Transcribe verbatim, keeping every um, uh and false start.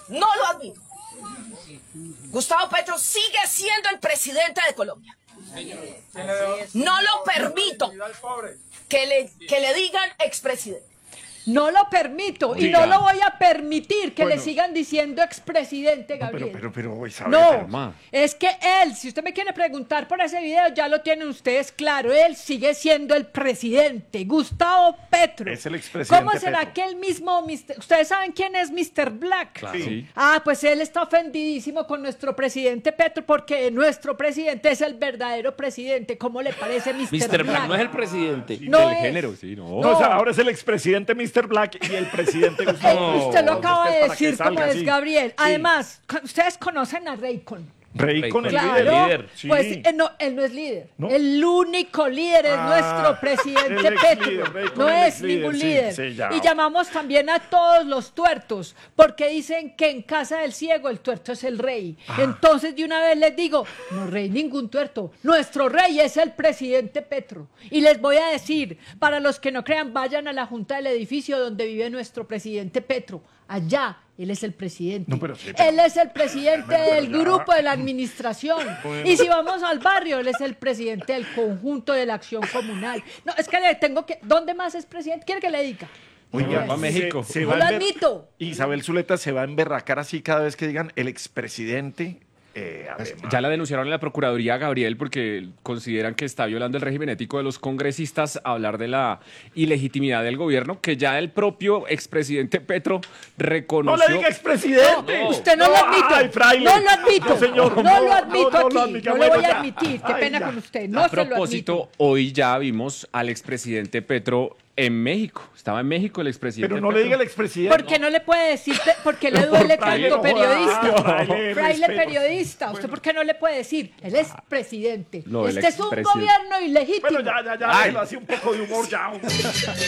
No lo admito. Gustavo Petro sigue siendo el presidente de Colombia. No lo permito que le, que le digan expresidente. No lo permito y Diga. no lo voy a permitir que Bueno. le sigan diciendo expresidente, No, Gabriel. pero, pero, pero, Isabel, No, hermano. es que él, si usted me quiere preguntar por ese video, ya lo tienen ustedes claro, él sigue siendo el presidente, Gustavo Petro. Es el expresidente ¿Cómo será Petro. que el mismo, mister ustedes saben quién es mister Black? Claro. Sí. Ah, pues él está ofendidísimo con nuestro presidente Petro porque nuestro presidente es el verdadero presidente. ¿Cómo le parece mister mister Black? Black no es el presidente. No del es. género, sí, no. No, o sea, ahora es el expresidente mister Black y el presidente Eh, Gustavo. usted lo No, acaba es de para que decir como salga es así. Gabriel. Sí. Además, co- ustedes conocen a Raycon. Rey con el Claro. líder. líder. Sí. Pues eh, no, él no es líder. ¿No? El único líder es Ah, nuestro presidente el ex Petro. líder, Raycon, No el es ex líder, ningún sí, líder. sí, ya. Y llamamos también a todos los tuertos, porque dicen que en casa del ciego el tuerto es el rey. Ah. Entonces de una vez les digo, no rey ningún tuerto. Nuestro rey es el presidente Petro. Y les voy a decir, para los que no crean, vayan a la junta del edificio donde vive nuestro presidente Petro. Allá él es el presidente. No, pero sí, pero- Él es el presidente Pero- pero del ya. grupo de la administración. Bueno. Y si vamos al barrio, él es el presidente del conjunto de la acción comunal. No, es que le tengo que... ¿Dónde más es presidente? ¿Quiere que le diga? Oiga, Va a México. se- se No va lo a enver- admito. Isabel Zuleta se va a emberracar así cada vez que digan el expresidente. Eh, además. Ya la denunciaron en la Procuraduría, Gabriel, porque consideran que está violando el régimen ético de los congresistas a hablar de la ilegitimidad del gobierno, que ya el propio expresidente Petro No reconoció. le diga expresidente. No, Usted no, lo admito. Ay, fraile. No lo admito. No, señor, No, no, lo admito no, no aquí. lo No, admito. le Bueno, voy a ya. admitir. Qué Ay, pena ya. con usted. No A se lo propósito, admito. hoy ya vimos al expresidente Petro en México. Estaba en México el expresidente Pero no Petro. le diga el expresidente. ¿Por qué no le puede decir? ¿Por qué le duele fraile, tanto, no periodista? joda, fraile, Fraile respeto. periodista. ¿Usted por qué no le puede decir? Él es presidente. No, el Este es un expresidente. gobierno ilegítimo. Bueno, ya, ya, ya. Ay. déjelo así un poco de humor ya. hombre.